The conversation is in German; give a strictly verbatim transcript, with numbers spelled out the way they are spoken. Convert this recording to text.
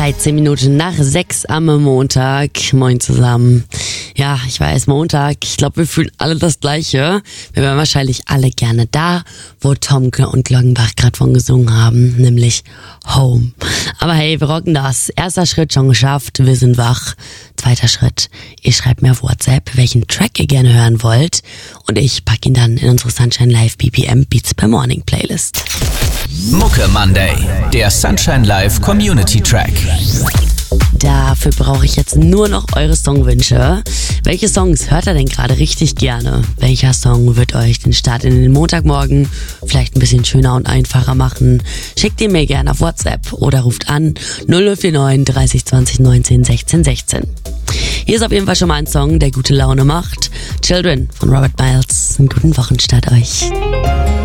dreizehn Minuten nach sechs am Montag. Moin zusammen. Ja, ich weiß, Montag. Ich glaube, wir fühlen alle das Gleiche. Wir wären wahrscheinlich alle gerne da, wo Tomke und Glockenbach gerade von gesungen haben, nämlich Home. Aber hey, wir rocken das. Erster Schritt schon geschafft, wir sind wach. Zweiter Schritt, ihr schreibt mir auf WhatsApp, welchen Track ihr gerne hören wollt. Und ich pack ihn dann in unsere Sunshine Live B P M Beats per Morning Playlist. Mucke Monday, der Sunshine Live Community Track. Dafür brauche ich jetzt nur noch eure Songwünsche. Welche Songs hört ihr denn gerade richtig gerne? Welcher Song wird euch den Start in den Montagmorgen vielleicht ein bisschen schöner und einfacher machen? Schickt ihn mir gerne auf WhatsApp oder ruft an null null vier neun dreißig zwanzig neunzehn sechzehn sechzehn. Hier ist auf jeden Fall schon mal ein Song, der gute Laune macht. Children von Robert Miles. Einen guten Wochenstart euch.